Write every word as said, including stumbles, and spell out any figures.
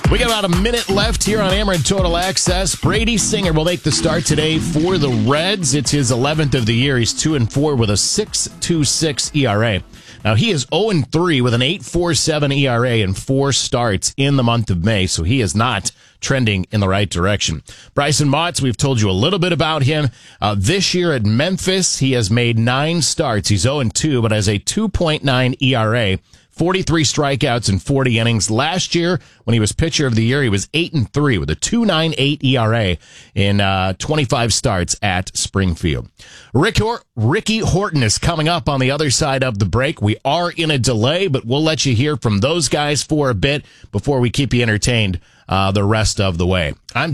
We got about a minute left here on Ameren Total Access. Brady Singer will make the start today for the Reds. It's his eleventh of the year. He's two and four with a six point two six E R A. Now, he is oh and three with an eight point four seven E R A in four starts in the month of May, so he is not trending in the right direction. Bryson Motts, we've told you a little bit about him. Uh, this year at Memphis, he has made nine starts. He's oh and two, but has a two point nine E R A. forty-three strikeouts in forty innings. Last year, when he was pitcher of the year, he was eight and three with a two point nine eight E R A in uh, twenty-five starts at Springfield. Rick Hor- Ricky Horton is coming up on the other side of the break. We are in a delay, but we'll let you hear from those guys for a bit before we keep you entertained uh, the rest of the way. I'm